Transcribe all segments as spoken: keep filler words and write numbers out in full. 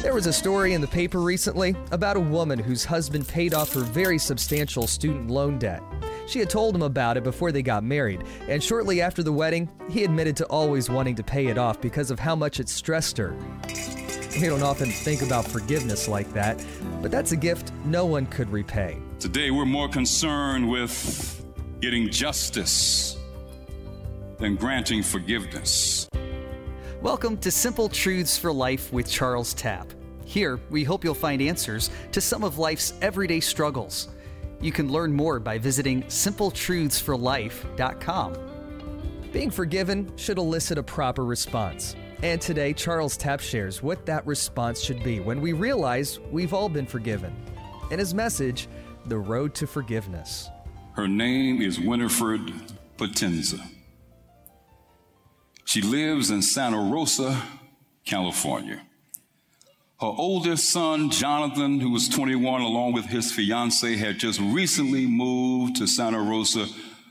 There was a story in the paper recently about a woman whose husband paid off her very substantial student loan debt. She had told him about it before they got married, and shortly after the wedding, he admitted to always wanting to pay it off because of how much it stressed her. We don't often think about forgiveness like that, but that's a gift no one could repay. Today, we're more concerned with getting justice than granting forgiveness. Welcome to Simple Truths for Life with Charles Tapp. Here, we hope you'll find answers to some of life's everyday struggles. You can learn more by visiting simple truths for life dot com. Being forgiven should elicit a proper response. And today, Charles Tapp shares what that response should be when we realize we've all been forgiven. In his message, The Road to Forgiveness. Her name is Winifred Potenza. She lives in Santa Rosa, California. Her oldest son, Jonathan, who was twenty-one, along with his fiancée, had just recently moved to Santa Rosa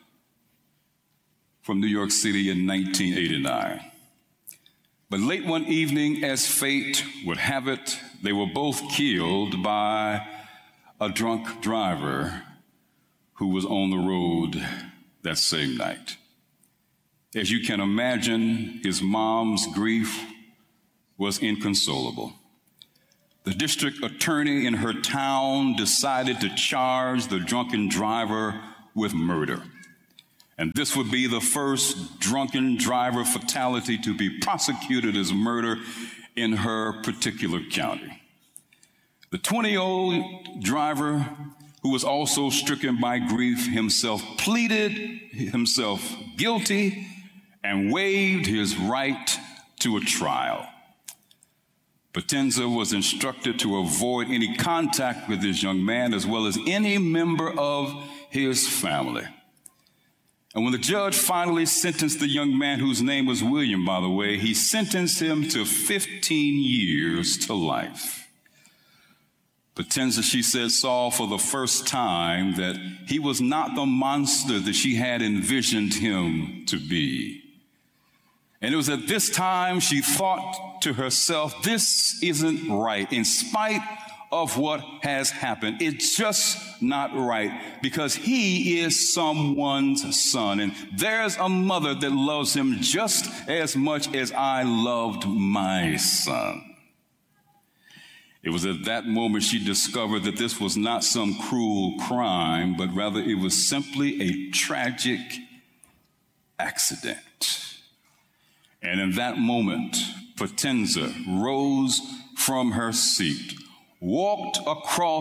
from New York City in nineteen eighty-nine. But late one evening, as fate would have it, they were both killed by a drunk driver who was on the road that same night. As you can imagine, his mom's grief was inconsolable. The district attorney in her town decided to charge the drunken driver with murder. And this would be the first drunken driver fatality to be prosecuted as murder in her particular county. The twenty-year-old driver, who was also stricken by grief himself, pleaded himself guilty and waived his right to a trial. Potenza was instructed to avoid any contact with this young man as well as any member of his family. And when the judge finally sentenced the young man, whose name was William, by the way, he sentenced him to fifteen years to life. Potenza, she said, saw for the first time that he was not the monster that she had envisioned him to be. And it was at this time she thought to herself, this isn't right. In spite of what has happened, it's just not right because he is someone's son. And there's a mother that loves him just as much as I loved my son. It was at that moment she discovered that this was not some cruel crime, but rather it was simply a tragic accident. And in that moment, Potenza rose from her seat, walked across